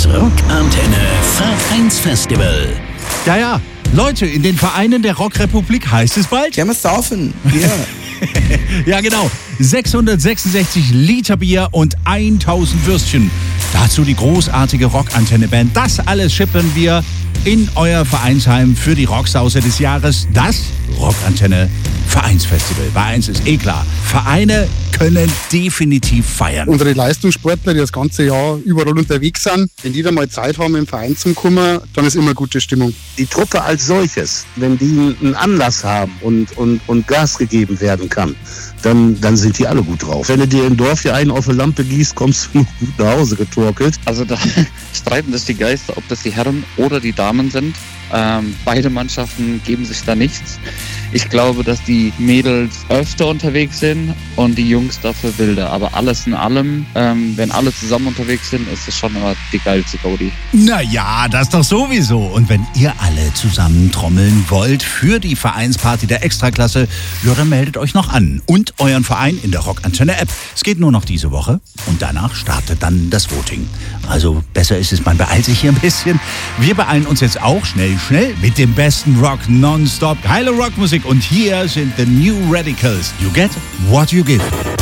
Das Rockantenne Vereinsfestival. Ja, Leute, in den Vereinen der Rockrepublik heißt es bald. Ja, wir saufen. Ja. Ja, genau. 666 Liter Bier und 1000 Würstchen. Dazu die großartige Rockantenne-Band. Das alles schippen wir in euer Vereinsheim für die Rocksause des Jahres. Das Rockantenne Vereinsfestival. Bei eins ist klar. Vereine können definitiv feiern. Unsere Leistungssportler, die das ganze Jahr überall unterwegs sind, wenn die da mal Zeit haben, im Verein zu kommen, dann ist immer gute Stimmung. Die Truppe als solches, wenn die einen Anlass haben und Gas gegeben werden kann, dann sind die alle gut drauf. Wenn du dir im Dorf hier einen auf eine Lampe gießt, kommst du gut nach Hause getorkelt. Also da streiten sich die Geister, ob das die Herren oder die Damen sind. Beide Mannschaften geben sich da nichts. Ich glaube, dass die Mädels öfter unterwegs sind und die Jungs dafür wilder. Aber alles in allem, wenn alle zusammen unterwegs sind, ist es schon immer die geilste Gaudi. Naja, das doch sowieso. Und wenn ihr alle zusammen trommeln wollt für die Vereinsparty der Extraklasse, ja, dann meldet euch noch an. Und euren Verein in der Rockantenne-App. Es geht nur noch diese Woche und danach startet dann das Voting. Also besser ist es, man beeilt sich hier ein bisschen. Wir beeilen uns jetzt auch schnell mit dem besten Rock nonstop. Geile Rockmusik und hier sind The New Radicals. You get what you give.